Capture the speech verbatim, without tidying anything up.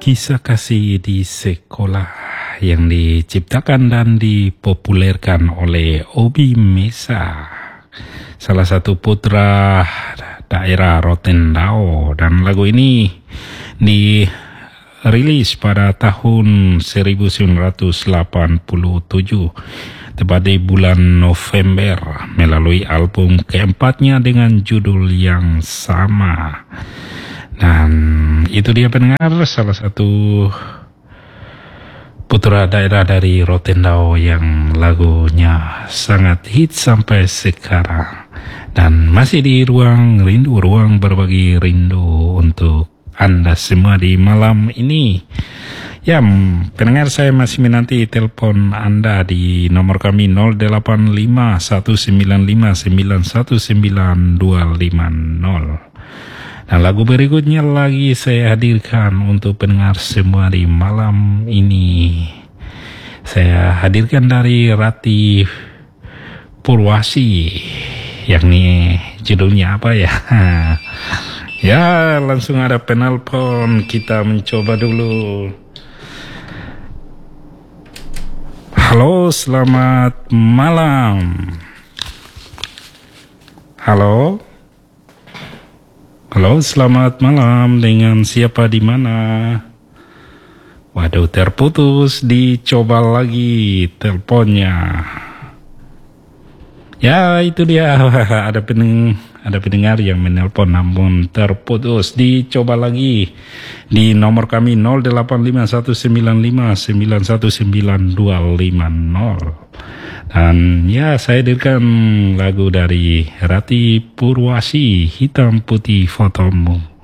Kisah kasih di sekolah yang diciptakan dan dipopulerkan oleh Obi Mesa, salah satu putra daerah Rotendao, dan lagu ini dirilis pada tahun seribu sembilan ratus delapan puluh tujuh tepat di bulan November melalui album keempatnya dengan judul yang sama. Dan itu dia pendengar, salah satu putra daerah dari Rotendao yang lagunya sangat hit sampai sekarang. Dan masih di ruang rindu, ruang berbagi rindu untuk Anda semua di malam ini. Ya, pendengar, saya masih menanti telepon Anda di nomor kami nol delapan lima satu sembilan lima sembilan satu sembilan dua lima nol. Nah, lagu berikutnya lagi saya hadirkan untuk pendengar semua di malam ini. Saya hadirkan dari Rati Purwasi, yakni judulnya apa ya? Ya, langsung ada penelpon, kita mencoba dulu. Halo, selamat malam. Halo. Halo, selamat malam. Dengan siapa di mana? Waduh, terputus. Dicoba lagi teleponnya. Ya, itu dia. Ada pendengar, ada pendengar yang menelpon namun terputus. Dicoba lagi di nomor kami nol delapan lima satu sembilan lima sembilan satu sembilan dua lima nol. Dan ya, saya hadirkan lagu dari Rati Purwasi, Hitam Putih Fotomu.